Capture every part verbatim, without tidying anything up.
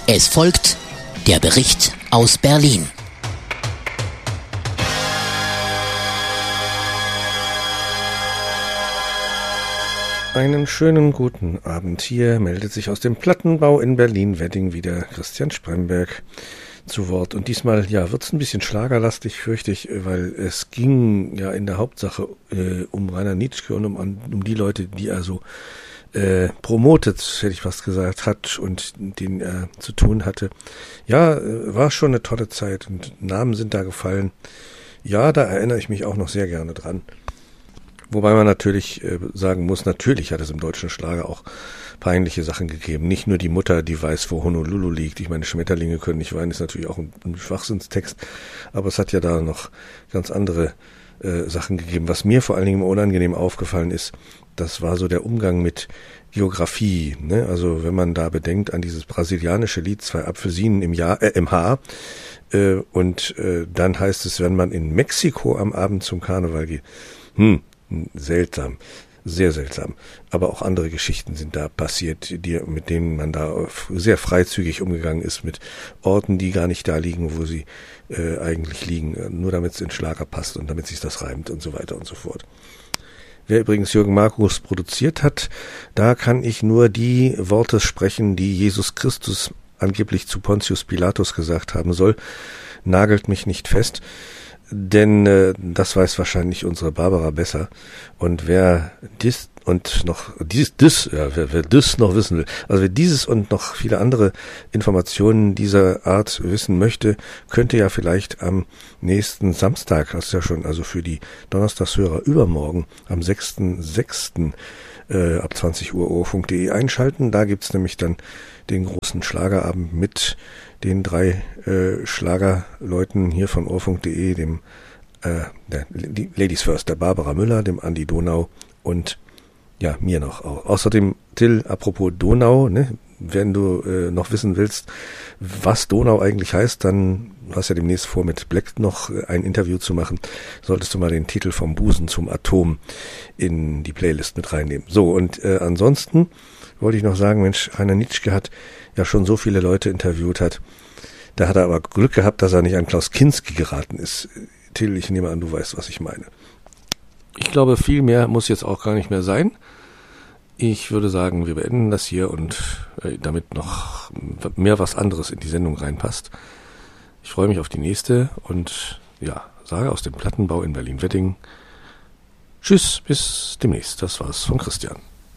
Es folgt der Bericht aus Berlin. Einen schönen guten Abend. Hier meldet sich aus dem Plattenbau in Berlin-Wedding wieder Christian Spremberg zu Wort. Und diesmal, ja, wird es ein bisschen schlagerlastig, fürchte ich, weil es ging ja in der Hauptsache äh, um Rainer Nitschke und um, um die Leute, die er so äh, promotet, hätte ich fast gesagt, hat und denen er zu tun hatte. Ja, äh, war schon eine tolle Zeit und Namen sind da gefallen. Ja, da erinnere ich mich auch noch sehr gerne dran. Wobei man natürlich äh, sagen muss, natürlich hat es im deutschen Schlager auch peinliche Sachen gegeben. Nicht nur die Mutter, die weiß, wo Honolulu liegt. Ich meine, Schmetterlinge können nicht weinen, ist natürlich auch ein, ein Schwachsinnstext. Aber es hat ja da noch ganz andere äh, Sachen gegeben. Was mir vor allen Dingen unangenehm aufgefallen ist, das war so der Umgang mit Geografie. Ne? Also wenn man da bedenkt an dieses brasilianische Lied, zwei Apfelsinen im Jahr, äh, im Haar. Äh, und äh, dann heißt es, wenn man in Mexiko am Abend zum Karneval geht, hm, seltsam, sehr seltsam. Aber auch andere Geschichten sind da passiert, die, mit denen man da sehr freizügig umgegangen ist, mit Orten, die gar nicht da liegen, wo sie äh, eigentlich liegen, nur damit es in Schlager passt und damit sich das reimt und so weiter und so fort. Wer übrigens Jürgen Markus produziert hat, da kann ich nur die Worte sprechen, die Jesus Christus angeblich zu Pontius Pilatus gesagt haben soll. Nagelt mich nicht fest. Denn äh, das weiß wahrscheinlich unsere Barbara besser. Und wer dies und noch dies, dies, ja, wer, wer das noch wissen will, also wer dieses und noch viele andere Informationen dieser Art wissen möchte, könnte ja vielleicht am nächsten Samstag, das ist ja schon also für die Donnerstagshörer übermorgen, am sechsten sechsten Äh, ab zwanzig Uhr o r funk punkt de einschalten. Da gibt's nämlich dann den großen Schlagerabend mit den drei äh, Schlagerleuten hier von o r funk punkt de, dem äh, der Ladies First, der Barbara Müller, dem Andi Donau und ja, mir noch auch. Außerdem, Till, apropos Donau, ne, wenn du äh, noch wissen willst, was Donau eigentlich heißt, dann, du hast ja demnächst vor, mit Black noch ein Interview zu machen, solltest du mal den Titel vom Busen zum Atom in die Playlist mit reinnehmen. So, und äh, ansonsten wollte ich noch sagen, Mensch, Rainer Nitschke hat ja schon so viele Leute interviewt hat, da hat er aber Glück gehabt, dass er nicht an Klaus Kinski geraten ist. Till, ich nehme an, du weißt, was ich meine. Ich glaube, viel mehr muss jetzt auch gar nicht mehr sein. Ich würde sagen, wir beenden das hier und äh, damit noch mehr was anderes in die Sendung reinpasst. Ich freue mich auf die nächste und ja, sage aus dem Plattenbau in Berlin-Wedding tschüss, bis demnächst. Das war's von Christian.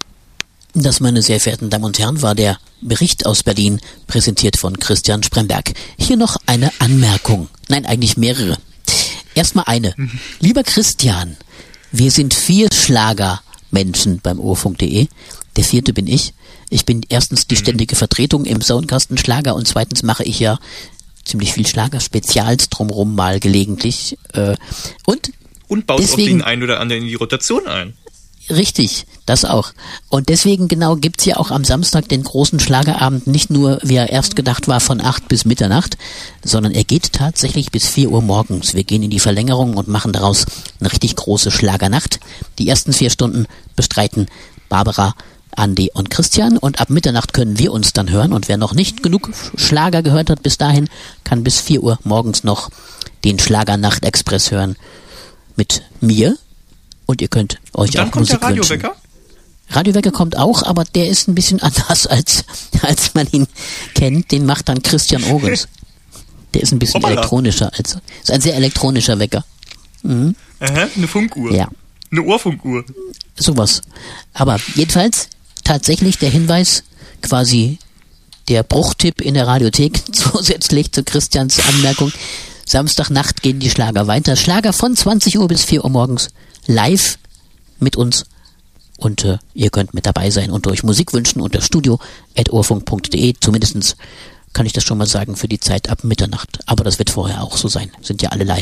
Das, meine sehr verehrten Damen und Herren, war der Bericht aus Berlin, präsentiert von Christian Spremberg. Hier noch eine Anmerkung. Nein, eigentlich mehrere. Erstmal eine. Lieber Christian, wir sind vier Schlagermenschen beim o r funk punkt de. Der vierte bin ich. Ich bin erstens die ständige Vertretung im Soundkasten Schlager und zweitens mache ich ja ziemlich viel Schlager-Spezials drumherum mal gelegentlich. Äh, und und baut deswegen, auch den einen oder anderen in die Rotation ein. Richtig, das auch. Und deswegen genau gibt's ja auch am Samstag den großen Schlagerabend nicht nur, wie er erst gedacht war, von acht bis Mitternacht, sondern er geht tatsächlich bis vier Uhr morgens. Wir gehen in die Verlängerung und machen daraus eine richtig große Schlagernacht. Die ersten vier Stunden bestreiten Barbara, Andi und Christian und ab Mitternacht können wir uns dann hören und wer noch nicht genug Schlager gehört hat bis dahin, kann bis vier Uhr morgens noch den Schlagernacht-Express hören mit mir. Und ihr könnt euch und dann auch kommt Musik der Radiowecker? wünschen. Radiowecker kommt auch, aber der ist ein bisschen anders, als als man ihn kennt. Den macht dann Christian Ohrens. Der ist ein bisschen Hoppala. elektronischer. Also ist ein sehr elektronischer Wecker. Mhm. Aha, eine Funkuhr. Ja. Eine Ohrfunkuhr. Sowas. Aber jedenfalls tatsächlich der Hinweis, quasi der Bruchtipp in der Radiothek, zusätzlich zu Christians Anmerkung. Samstagnacht gehen die Schlager weiter. Schlager von zwanzig Uhr bis vier Uhr morgens live mit uns. Und äh, ihr könnt mit dabei sein und euch Musik wünschen unter studio at o r funk punkt de. Zumindestens kann ich das schon mal sagen für die Zeit ab Mitternacht. Aber das wird vorher auch so sein. Sind ja alle live.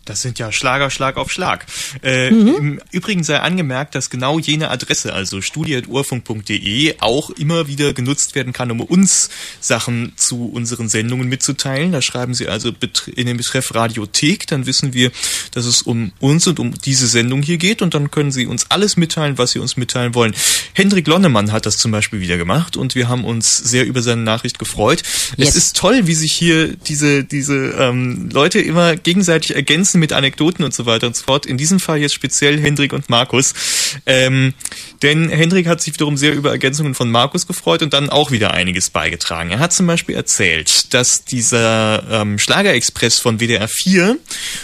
Das sind ja Schlager, Schlag auf Schlag. Äh, Mhm. Im Übrigen sei angemerkt, dass genau jene Adresse, also studie at urfunk punkt de, auch immer wieder genutzt werden kann, um uns Sachen zu unseren Sendungen mitzuteilen. Da schreiben Sie also in den Betreff Radiothek, dann wissen wir, dass es um uns und um diese Sendung hier geht und dann können Sie uns alles mitteilen, was Sie uns mitteilen wollen. Hendrik Lonnemann hat das zum Beispiel wieder gemacht und wir haben uns sehr über seine Nachricht gefreut. Yes. Es ist toll, wie sich hier diese, diese ähm, Leute immer gegenseitig ergänzen mit Anekdoten und so weiter und so fort. In diesem Fall jetzt speziell Hendrik und Markus. Ähm, denn Hendrik hat sich wiederum sehr über Ergänzungen von Markus gefreut und dann auch wieder einiges beigetragen. Er hat zum Beispiel erzählt, dass dieser ähm, Schlagerexpress von W D R vier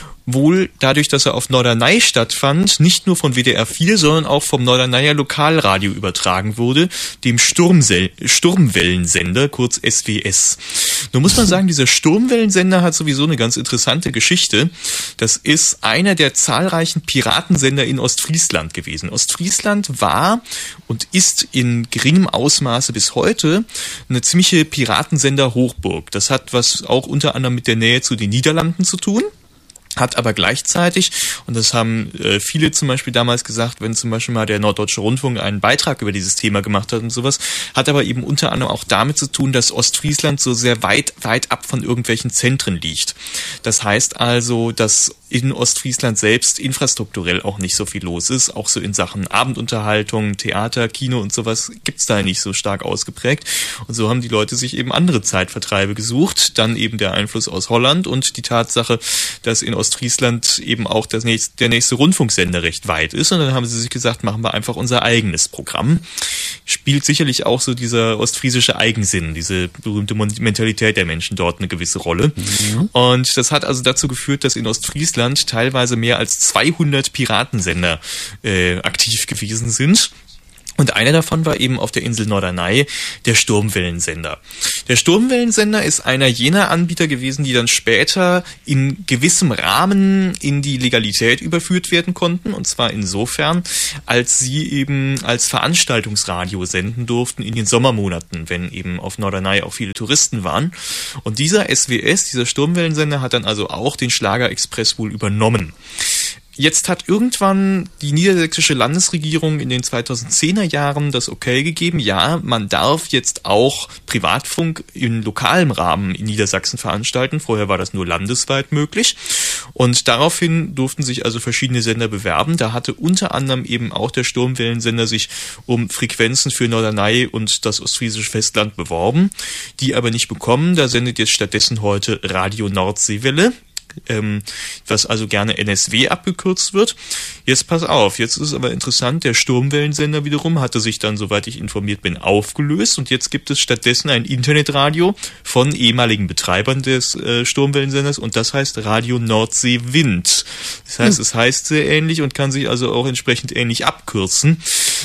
wohl dadurch, dass er auf Norderney stattfand, nicht nur von W D R vier, sondern auch vom Norderneyer Lokalradio übertragen wurde, dem Sturmsel- Sturmwellensender, kurz S W S. Nun muss man sagen, dieser Sturmwellensender hat sowieso eine ganz interessante Geschichte. Das ist einer der zahlreichen Piratensender in Ostfriesland gewesen. Ostfriesland war und ist in geringem Ausmaße bis heute eine ziemliche Piratensender-Hochburg. Das hat was auch unter anderem mit der Nähe zu den Niederlanden zu tun. Hat aber gleichzeitig, und das haben äh, viele zum Beispiel damals gesagt, wenn zum Beispiel mal der Norddeutsche Rundfunk einen Beitrag über dieses Thema gemacht hat und sowas, hat aber eben unter anderem auch damit zu tun, dass Ostfriesland so sehr weit, weit ab von irgendwelchen Zentren liegt. Das heißt also, dass in Ostfriesland selbst infrastrukturell auch nicht so viel los ist. Auch so in Sachen Abendunterhaltung, Theater, Kino und sowas gibt's da nicht so stark ausgeprägt. Und so haben die Leute sich eben andere Zeitvertreibe gesucht. Dann eben der Einfluss aus Holland und die Tatsache, dass in Ostfriesland eben auch das nächste, der nächste Rundfunksender recht weit ist. Und dann haben sie sich gesagt, machen wir einfach unser eigenes Programm. Spielt sicherlich auch so dieser ostfriesische Eigensinn, diese berühmte Mentalität der Menschen dort eine gewisse Rolle. Mhm. Und das hat also dazu geführt, dass in Ostfriesland teilweise mehr als zweihundert Piratensender äh, aktiv gewesen sind. Und einer davon war eben auf der Insel Norderney der Sturmwellensender. Der Sturmwellensender ist einer jener Anbieter gewesen, die dann später in gewissem Rahmen in die Legalität überführt werden konnten. Und zwar insofern, als sie eben als Veranstaltungsradio senden durften in den Sommermonaten, wenn eben auf Norderney auch viele Touristen waren. Und dieser S W S, dieser Sturmwellensender, hat dann also auch den Schlagerexpress wohl übernommen. Jetzt hat irgendwann die niedersächsische Landesregierung in den zweitausendzehner Jahren das Okay gegeben, ja, man darf jetzt auch Privatfunk in lokalem Rahmen in Niedersachsen veranstalten. Vorher war das nur landesweit möglich. Und daraufhin durften sich also verschiedene Sender bewerben. Da hatte unter anderem eben auch der Sturmwellensender sich um Frequenzen für Norderney und das ostfriesische Festland beworben, die aber nicht bekommen. Da sendet jetzt stattdessen heute Radio Nordseewelle, Ähm, was also gerne N S W abgekürzt wird. Jetzt pass auf, jetzt ist es aber interessant, der Sturmwellensender wiederum hatte sich dann, soweit ich informiert bin, aufgelöst und jetzt gibt es stattdessen ein Internetradio von ehemaligen Betreibern des äh, Sturmwellensenders und das heißt Radio Nordsee Wind. Das heißt, hm. es heißt sehr ähnlich und kann sich also auch entsprechend ähnlich abkürzen.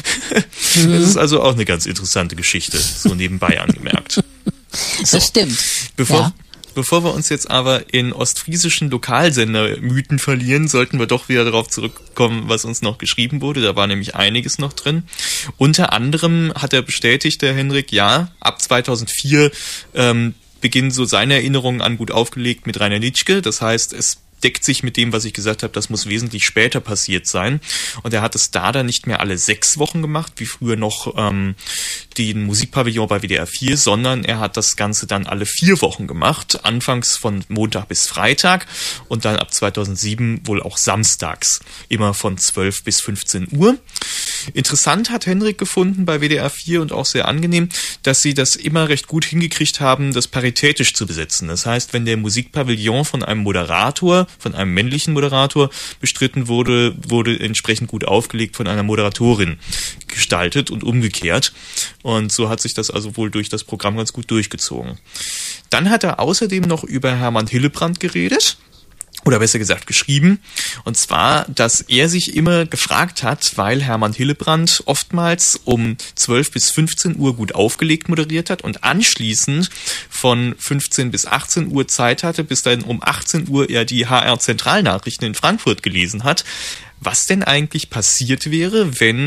Mhm. Das ist also auch eine ganz interessante Geschichte, so nebenbei angemerkt. So, das stimmt. Bevor ja. Bevor wir uns jetzt aber in ostfriesischen Lokalsender-Mythen verlieren, sollten wir doch wieder darauf zurückkommen, was uns noch geschrieben wurde. Da war nämlich einiges noch drin. Unter anderem hat er bestätigt, der Hendrik, ja, ab zweitausendvier ähm, beginnen so seine Erinnerungen an Gut aufgelegt mit Rainer Nitschke. Das heißt, es deckt sich mit dem, was ich gesagt habe, das muss wesentlich später passiert sein. Und er hat es da dann nicht mehr alle sechs Wochen gemacht, wie früher noch ähm, den Musikpavillon bei W D R vier, sondern er hat das Ganze dann alle vier Wochen gemacht. Anfangs von Montag bis Freitag und dann ab zweitausendsieben wohl auch samstags. Immer von zwölf bis fünfzehn Uhr. Interessant hat Hendrik gefunden bei W D R vier und auch sehr angenehm, dass sie das immer recht gut hingekriegt haben, das paritätisch zu besetzen. Das heißt, wenn der Musikpavillon von einem Moderator, von einem männlichen Moderator bestritten wurde, wurde entsprechend gut aufgelegt von einer Moderatorin gestaltet und umgekehrt. Und so hat sich das also wohl durch das Programm ganz gut durchgezogen. Dann hat er außerdem noch über Hermann Hillebrand geredet. Oder besser gesagt geschrieben, und zwar, dass er sich immer gefragt hat, weil Hermann Hillebrand oftmals um zwölf bis fünfzehn Uhr gut aufgelegt moderiert hat und anschließend von fünfzehn bis achtzehn Uhr Zeit hatte, bis dann um achtzehn Uhr er die H R-Zentralnachrichten in Frankfurt gelesen hat, was denn eigentlich passiert wäre, wenn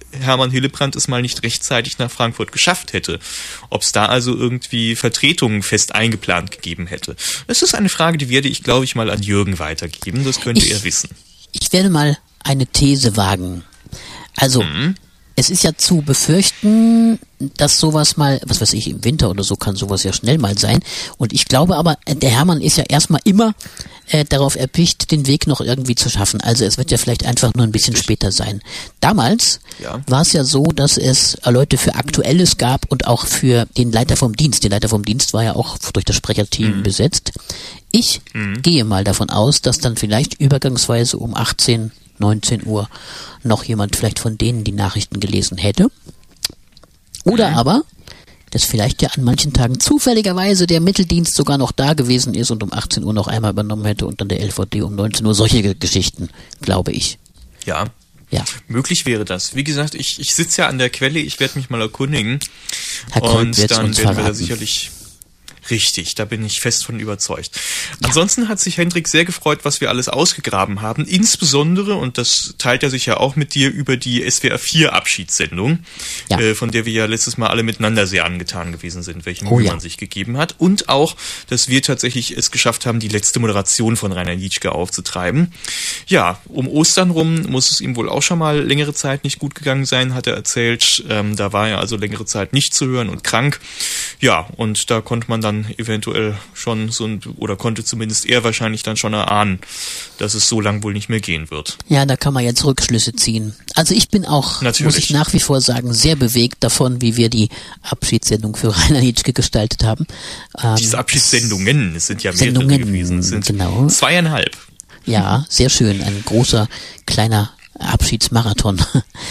Hermann Hillebrand es mal nicht rechtzeitig nach Frankfurt geschafft hätte. Ob es da also irgendwie Vertretungen fest eingeplant gegeben hätte. Das ist eine Frage, die werde ich, glaube ich, mal an Jürgen weitergeben. Das könnte ich, er wissen. Ich werde mal eine These wagen. Also, mhm. es ist ja zu befürchten, dass sowas mal, was weiß ich, im Winter oder so kann sowas ja schnell mal sein. Und ich glaube aber, der Hermann ist ja erstmal immer äh, darauf erpicht, den Weg noch irgendwie zu schaffen. Also es wird ja vielleicht einfach nur ein bisschen später sein. Damals ja. war es ja so, dass es Leute für Aktuelles gab und auch für den Leiter vom Dienst. Der Leiter vom Dienst war ja auch durch das Sprecherteam mhm. besetzt. Ich mhm. gehe mal davon aus, dass dann vielleicht übergangsweise um achtzehn, neunzehn Uhr noch jemand vielleicht von denen die Nachrichten gelesen hätte. Oder mhm. aber, dass vielleicht ja an manchen Tagen zufälligerweise der Mitteldienst sogar noch da gewesen ist und um achtzehn Uhr noch einmal übernommen hätte und dann der L V D um neunzehn Uhr. Solche Geschichten, glaube ich. Ja. Ja. Möglich wäre das. Wie gesagt, ich, ich sitze ja an der Quelle, ich werde mich mal erkundigen. Herr Kolb wird dann uns werden wir verraten. da sicherlich... Richtig, da bin ich fest von überzeugt. Ja. Ansonsten hat sich Hendrik sehr gefreut, was wir alles ausgegraben haben. Insbesondere, und das teilt er sich ja auch mit dir, über die S W R vier Abschiedssendung, ja. äh, von der wir ja letztes Mal alle miteinander sehr angetan gewesen sind, welche Mühe oh, ja. man sich gegeben hat. Und auch, dass wir tatsächlich es geschafft haben, die letzte Moderation von Rainer Nitschke aufzutreiben. Ja, um Ostern rum muss es ihm wohl auch schon mal längere Zeit nicht gut gegangen sein, hat er erzählt. Ähm, da war er also längere Zeit nicht zu hören und krank. Ja, und da konnte man dann eventuell schon so ein, oder konnte zumindest er wahrscheinlich dann schon erahnen, dass es so lang wohl nicht mehr gehen wird. Ja, da kann man jetzt Rückschlüsse ziehen. Also ich bin auch, Natürlich. muss ich nach wie vor sagen, sehr bewegt davon, wie wir die Abschiedssendung für Rainer Nitschke gestaltet haben. Ähm, Diese Abschiedssendungen, es sind ja mehrere Sendungen, gewesen, es sind genau. zweieinhalb. Ja, sehr schön, ein großer, kleiner Abschiedsmarathon.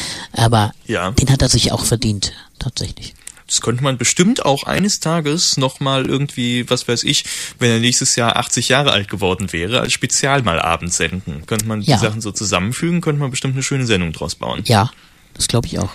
Aber ja. den hat er sich auch verdient, tatsächlich. Das könnte man bestimmt auch eines Tages nochmal irgendwie, was weiß ich, wenn er nächstes Jahr achtzig Jahre alt geworden wäre, als Spezial mal abends senden. Könnte man die ja. Sachen so zusammenfügen, könnte man bestimmt eine schöne Sendung draus bauen. Ja, das glaube ich auch.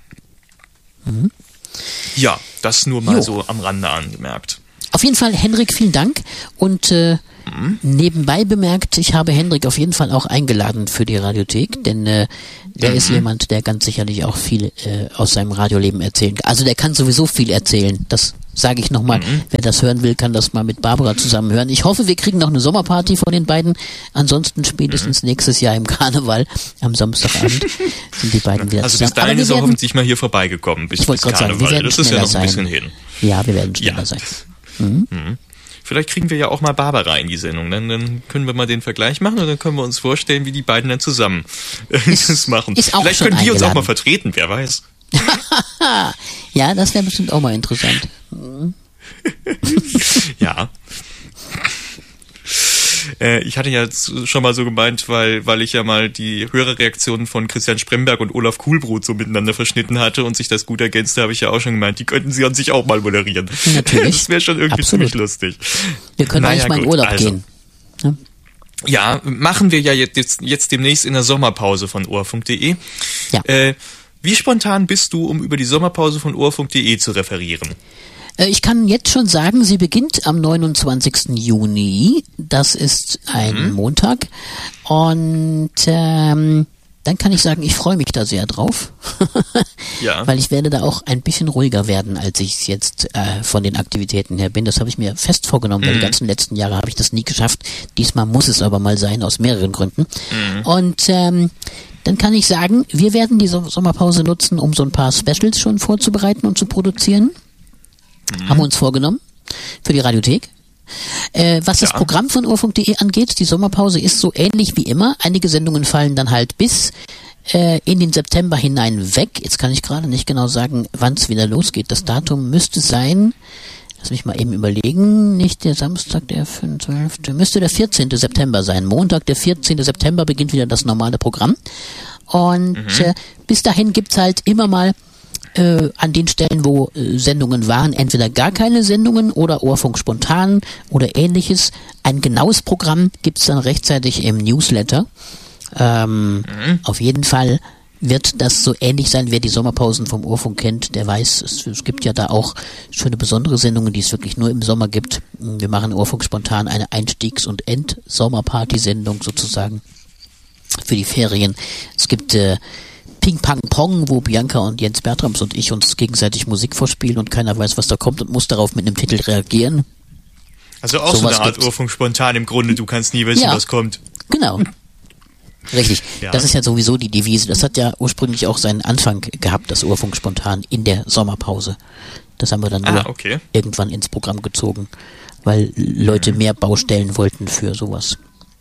Mhm. Ja, das nur mal jo. so am Rande angemerkt. Auf jeden Fall, Hendrik, vielen Dank. Und äh, mhm. nebenbei bemerkt, ich habe Hendrik auf jeden Fall auch eingeladen für die Radiothek, denn äh, der mhm. ist jemand, der ganz sicherlich auch viel äh, aus seinem Radioleben erzählen kann. Also der kann sowieso viel erzählen. Das sage ich nochmal. Mhm. Wer das hören will, kann das mal mit Barbara zusammen hören. Ich hoffe, wir kriegen noch eine Sommerparty von den beiden. Ansonsten spätestens mhm. nächstes Jahr im Karneval am Samstagabend sind die beiden wieder also zusammen. Also bis dahin ist er hoffentlich mal hier vorbeigekommen. Bis, ich wollte gerade sagen, wir werden das ist ja noch ein sein. bisschen hin. Ja, wir werden schneller ja. sein. Mhm. Mhm. Vielleicht kriegen wir ja auch mal Barbara in die Sendung. Dann, dann können wir mal den Vergleich machen und dann können wir uns vorstellen, wie die beiden dann zusammen ist, das machen. Ist auch Vielleicht können die uns auch mal vertreten, wer weiß. Ja, das wäre bestimmt auch mal interessant. Mhm. Ja. Ich hatte ja schon mal so gemeint, weil weil ich ja mal die Hörerreaktionen von Christian Spremberg und Olaf Kuhlbrut so miteinander verschnitten hatte und sich das gut ergänzte, habe ich ja auch schon gemeint, die könnten sie an sich auch mal moderieren. Natürlich. Das wäre schon irgendwie Absolut. ziemlich lustig. Wir können naja, eigentlich mal in Urlaub also, gehen. Ja? ja, machen wir ja jetzt, jetzt, jetzt demnächst in der Sommerpause von ohrfunk punkt de. Ja. Äh, wie spontan bist du, um über die Sommerpause von ohrfunk punkt de zu referieren? Ich kann jetzt schon sagen, sie beginnt am neunundzwanzigsten Juni. Das ist ein mhm. Montag. Und ähm, dann kann ich sagen, ich freue mich da sehr drauf. Ja. Weil ich werde da auch ein bisschen ruhiger werden, als ich es jetzt äh, von den Aktivitäten her bin. Das habe ich mir fest vorgenommen, mhm. weil die ganzen letzten Jahre habe ich das nie geschafft. Diesmal muss es aber mal sein, aus mehreren Gründen. Mhm. Und ähm, dann kann ich sagen, wir werden die Sommerpause nutzen, um so ein paar Specials schon vorzubereiten und zu produzieren. Mhm. Haben wir uns vorgenommen für die Radiothek. Äh, was ja. das Programm von ohrfunk punkt de angeht, die Sommerpause ist so ähnlich wie immer. Einige Sendungen fallen dann halt bis äh, in den September hinein weg. Jetzt kann ich gerade nicht genau sagen, wann es wieder losgeht. Das Datum müsste sein, lass mich mal eben überlegen, nicht der Samstag, der fünfzehnte, müsste der vierzehnte September sein. Montag, der vierzehnte September beginnt wieder das normale Programm. Und mhm. äh, bis dahin gibt's halt immer mal Äh, an den Stellen, wo äh, Sendungen waren, entweder gar keine Sendungen oder Ohrfunk spontan oder ähnliches. Ein genaues Programm gibt's dann rechtzeitig im Newsletter. Ähm, mhm. Auf jeden Fall wird das so ähnlich sein, wer die Sommerpausen vom Ohrfunk kennt, der weiß, es, es gibt ja da auch schöne besondere Sendungen, die es wirklich nur im Sommer gibt. Wir machen Ohrfunk spontan eine Einstiegs- und End-Sommerparty-Sendung sozusagen für die Ferien. Es gibt äh, Ping Pang Pong, wo Bianca und Jens Bertrams und ich uns gegenseitig Musik vorspielen und keiner weiß, was da kommt und muss darauf mit einem Titel reagieren. Also auch so, so eine Art gibt's. Urfunk spontan im Grunde, du kannst nie wissen, ja, was kommt. Genau. Richtig. Ja. Das ist ja sowieso die Devise. Das hat ja ursprünglich auch seinen Anfang gehabt, das Urfunk spontan in der Sommerpause. Das haben wir dann nur ah, okay. irgendwann ins Programm gezogen, weil Leute mhm. mehr Baustellen wollten für sowas.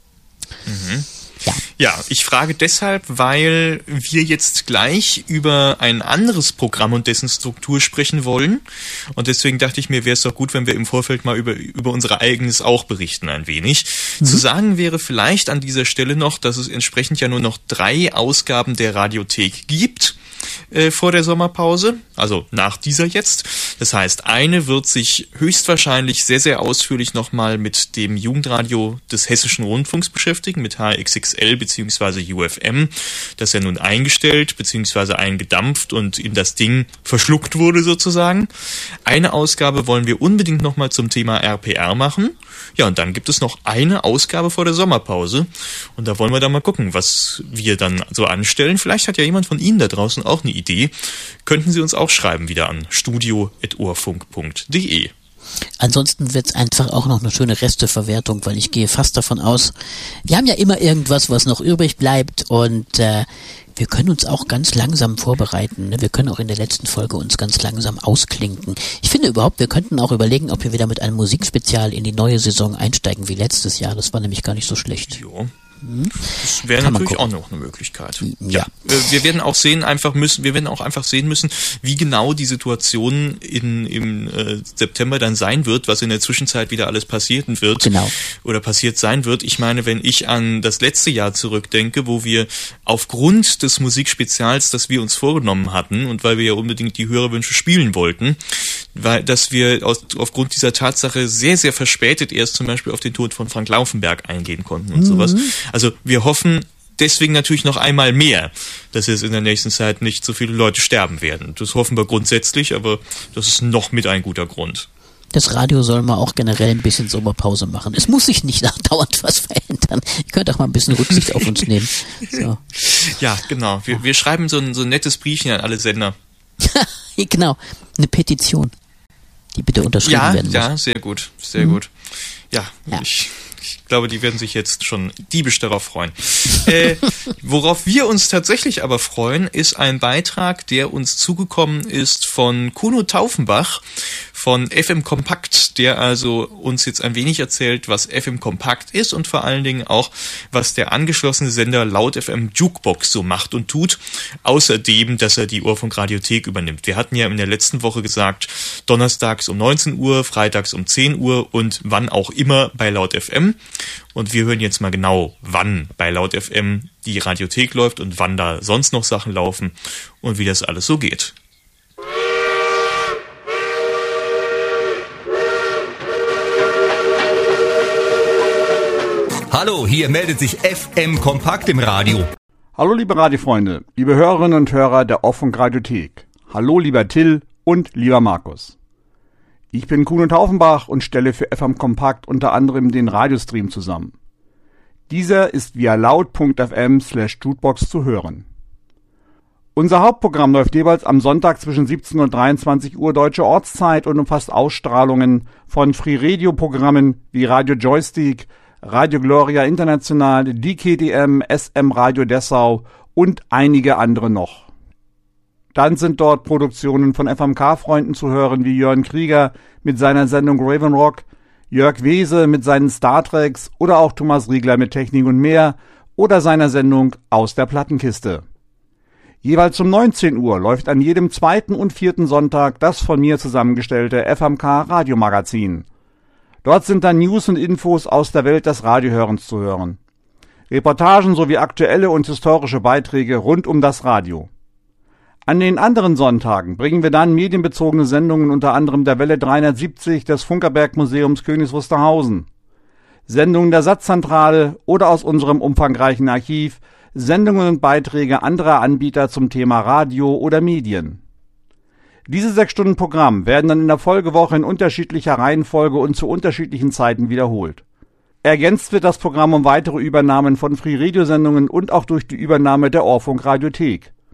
Mhm. Ja. ja, ich frage deshalb, weil wir jetzt gleich über ein anderes Programm und dessen Struktur sprechen wollen. Und deswegen dachte ich mir, wäre es doch gut, wenn wir im Vorfeld mal über, über unser eigenes auch berichten ein wenig. Mhm. Zu sagen wäre vielleicht an dieser Stelle noch, dass es entsprechend ja nur noch drei Ausgaben der Radiothek gibt. Äh, vor der Sommerpause, also nach dieser jetzt. Das heißt, eine wird sich höchstwahrscheinlich sehr, sehr ausführlich nochmal mit dem Jugendradio des Hessischen Rundfunks beschäftigen, mit H X X L bzw. U F M, das ja nun eingestellt bzw. eingedampft und in das Ding verschluckt wurde sozusagen. Eine Ausgabe wollen wir unbedingt nochmal zum Thema R P R machen. Ja, und dann gibt es noch eine Ausgabe vor der Sommerpause. Und da wollen wir dann mal gucken, was wir dann so anstellen. Vielleicht hat ja jemand von Ihnen da draußen auch eine Idee. Könnten Sie uns auch schreiben wieder an studio at urfunk punkt de. Ansonsten wird es einfach auch noch eine schöne Resteverwertung, weil ich gehe fast davon aus, wir haben ja immer irgendwas, was noch übrig bleibt und äh, wir können uns auch ganz langsam vorbereiten. Ne? Wir können auch in der letzten Folge uns ganz langsam ausklinken. Ich finde überhaupt, wir könnten auch überlegen, ob wir wieder mit einem Musikspezial in die neue Saison einsteigen wie letztes Jahr. Das war nämlich gar nicht so schlecht. Jo. Das wäre natürlich auch noch eine Möglichkeit. Ja. ja. Wir werden auch sehen, einfach müssen, wir werden auch einfach sehen müssen, wie genau die Situation in, im äh, September dann sein wird, was in der Zwischenzeit wieder alles passieren wird. Genau. Oder passiert sein wird. Ich meine, wenn ich an das letzte Jahr zurückdenke, wo wir aufgrund des Musikspezials, das wir uns vorgenommen hatten und weil wir ja unbedingt die Hörerwünsche spielen wollten, weil, dass wir aus, aufgrund dieser Tatsache sehr, sehr verspätet erst zum Beispiel auf den Tod von Frank Laufenberg eingehen konnten und mhm. sowas. Also wir hoffen deswegen natürlich noch einmal mehr, dass jetzt in der nächsten Zeit nicht so viele Leute sterben werden. Das hoffen wir grundsätzlich, aber das ist noch mit ein guter Grund. Das Radio soll mal auch generell ein bisschen Sommerpause machen. Es muss sich nicht dauernd was verändern. Ihr könnt auch mal ein bisschen Rücksicht auf uns nehmen. So. Ja, genau. Wir, wir schreiben so ein, so ein nettes Briefchen an alle Sender. Genau, eine Petition, die bitte unterschrieben ja, werden muss. Ja, sehr gut, sehr mhm. gut. Ja, ja. ich... Ich glaube, die werden sich jetzt schon diebisch darauf freuen. äh, worauf wir uns tatsächlich aber freuen, ist ein Beitrag, der uns zugekommen ist von Kuno Taufenbach von F M Kompakt, der also uns jetzt ein wenig erzählt, was F M Kompakt ist und vor allen Dingen auch, was der angeschlossene Sender Laut F M Jukebox so macht und tut, außerdem, dass er die Urfunk-Radiothek übernimmt. Wir hatten ja in der letzten Woche gesagt, donnerstags um neunzehn Uhr, freitags um zehn Uhr und wann auch immer bei Laut F M. Und wir hören jetzt mal genau, wann bei Laut F M die Radiothek läuft und wann da sonst noch Sachen laufen und wie das alles so geht. Hallo, hier meldet sich F M Kompakt im Radio. Hallo liebe Radiofreunde, liebe Hörerinnen und Hörer der Urfunk Radiothek. Hallo lieber Till und lieber Markus. Ich bin Kuno Taufenbach und stelle für F M Kompakt unter anderem den Radiostream zusammen. Dieser ist via laut punkt f m slash jukebox zu hören. Unser Hauptprogramm läuft jeweils am Sonntag zwischen siebzehn und dreiundzwanzig Uhr deutsche Ortszeit und umfasst Ausstrahlungen von Free-Radio-Programmen wie Radio Joystick, Radio Gloria International, D K D M, S M Radio Dessau und einige andere noch. Dann sind dort Produktionen von F M K-Freunden zu hören, wie Jörn Krieger mit seiner Sendung Raven Rock, Jörg Wese mit seinen Star Treks oder auch Thomas Riegler mit Technik und mehr oder seiner Sendung Aus der Plattenkiste. Jeweils um neunzehn Uhr läuft an jedem zweiten und vierten Sonntag das von mir zusammengestellte F M K-Radiomagazin. Dort sind dann News und Infos aus der Welt des Radiohörens zu hören. Reportagen sowie aktuelle und historische Beiträge rund um das Radio. An den anderen Sonntagen bringen wir dann medienbezogene Sendungen unter anderem der Welle dreihundertsiebzig des Funkerberg-Museums Königs Wusterhausen, Sendungen der Satzzentrale oder aus unserem umfangreichen Archiv, Sendungen und Beiträge anderer Anbieter zum Thema Radio oder Medien. Diese sechs Stunden Programm werden dann in der Folgewoche in unterschiedlicher Reihenfolge und zu unterschiedlichen Zeiten wiederholt. Ergänzt wird das Programm um weitere Übernahmen von Free-Radio-Sendungen und auch durch die Übernahme der Urfunk Radiothek.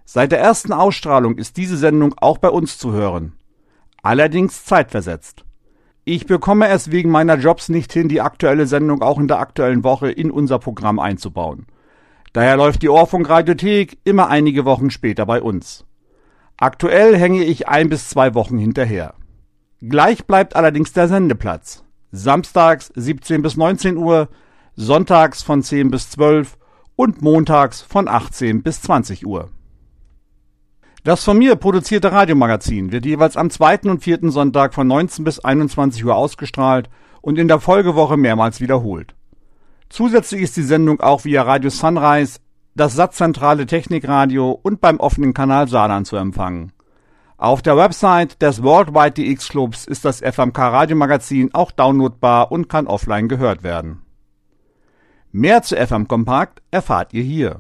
Seit der ersten Ausstrahlung ist diese Sendung auch bei uns zu hören. Allerdings zeitversetzt. Ich bekomme es wegen meiner Jobs nicht hin, die aktuelle Sendung auch in der aktuellen Woche in unser Programm einzubauen. Daher läuft die Ohrfunk-Radiothek immer einige Wochen später bei uns. Aktuell hänge ich ein bis zwei Wochen hinterher. Gleich bleibt allerdings der Sendeplatz. Samstags siebzehn bis neunzehn Uhr, sonntags von zehn bis zwölf und montags von achtzehn bis zwanzig Uhr. Das von mir produzierte Radiomagazin wird jeweils am zweiten und vierten Sonntag von neunzehn bis einundzwanzig Uhr ausgestrahlt und in der Folgewoche mehrmals wiederholt. Zusätzlich ist die Sendung auch via Radio Sunrise, das satzzentrale Technikradio und beim offenen Kanal Saarland zu empfangen. Auf der Website des Worldwide D X Clubs ist das F M K-Radiomagazin auch downloadbar und kann offline gehört werden. Mehr zu F M Kompakt erfahrt ihr hier.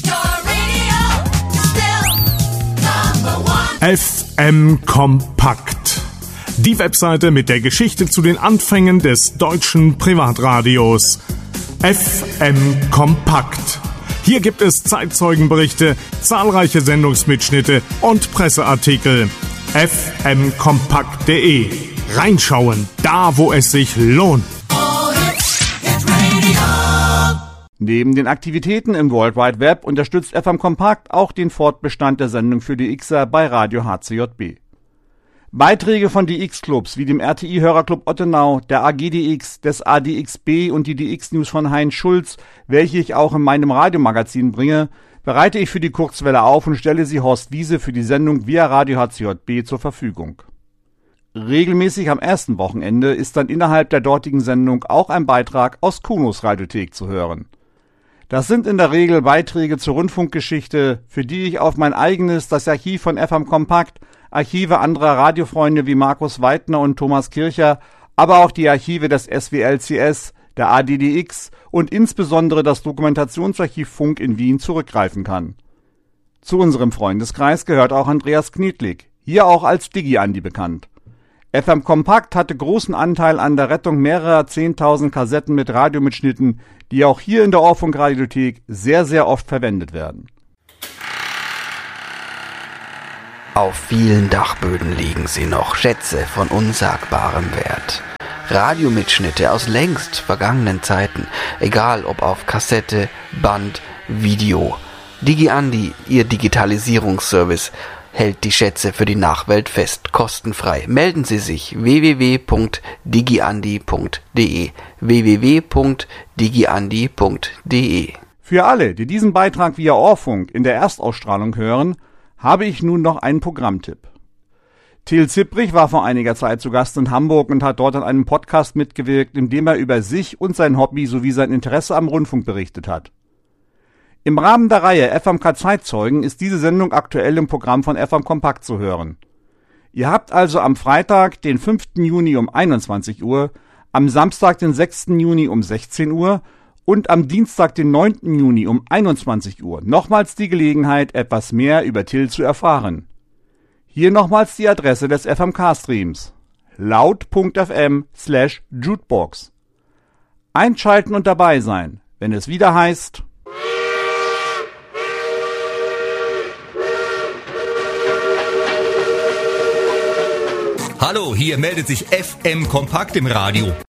F M Kompakt. Die Webseite mit der Geschichte zu den Anfängen des deutschen Privatradios. F M Kompakt. Hier gibt es Zeitzeugenberichte, zahlreiche Sendungsmitschnitte und Presseartikel. f m kompakt punkt de. Reinschauen, da wo es sich lohnt. Neben den Aktivitäten im World Wide Web unterstützt F M Kompakt auch den Fortbestand der Sendung für die Xer bei Radio H C J B. Beiträge von D X-Clubs wie dem R T I-Hörerclub Ottenau, der A G D X, des A D X B und die D X-News von Heinz Schulz, welche ich auch in meinem Radiomagazin bringe, bereite ich für die Kurzwelle auf und stelle sie Horst Wiese für die Sendung via Radio H C J B zur Verfügung. Regelmäßig am ersten Wochenende ist dann innerhalb der dortigen Sendung auch ein Beitrag aus Kunos Radiothek zu hören. Das sind in der Regel Beiträge zur Rundfunkgeschichte, für die ich auf mein eigenes, das Archiv von F M Kompakt, Archive anderer Radiofreunde wie Markus Weidner und Thomas Kircher, aber auch die Archive des S W L C S, der A D D X und insbesondere das Dokumentationsarchiv Funk in Wien zurückgreifen kann. Zu unserem Freundeskreis gehört auch Andreas Knedlik, hier auch als Digi-Andi bekannt. F M Kompakt hatte großen Anteil an der Rettung mehrerer zehntausend Kassetten mit Radiomitschnitten, die auch hier in der Ohrfunk-Radiothek sehr, sehr oft verwendet werden. Auf vielen Dachböden liegen sie noch, Schätze von unsagbarem Wert. Radiomitschnitte aus längst vergangenen Zeiten, egal ob auf Kassette, Band, Video. Digi-Andi, ihr Digitalisierungsservice, hält die Schätze für die Nachwelt fest, kostenfrei. Melden Sie sich w w w punkt digiandi punkt de w w w punkt digiandi punkt de. Für alle, die diesen Beitrag via Ohrfunk in der Erstausstrahlung hören, habe ich nun noch einen Programmtipp. Till Zipprich war vor einiger Zeit zu Gast in Hamburg und hat dort an einem Podcast mitgewirkt, in dem er über sich und sein Hobby sowie sein Interesse am Rundfunk berichtet hat. Im Rahmen der Reihe F M K Zeitzeugen ist diese Sendung aktuell im Programm von F M Kompakt zu hören. Ihr habt also am Freitag, den fünften Juni um einundzwanzig Uhr, am Samstag, den sechsten Juni um sechzehn Uhr und am Dienstag, den neunten Juni um einundzwanzig Uhr nochmals die Gelegenheit, etwas mehr über Till zu erfahren. Hier nochmals die Adresse des F M K-Streams: laut punkt f m slash jukebox. Einschalten und dabei sein, wenn es wieder heißt... Hallo, hier meldet sich F M Kompakt im Radio.